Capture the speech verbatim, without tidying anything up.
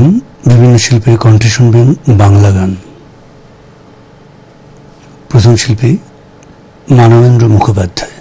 গান, বিভিন্ন শিল্পীর কণ্ঠে শুনবেন বাংলা গান। প্রথম শিল্পী মানবেন্দ্র মুখোপাধ্যায়।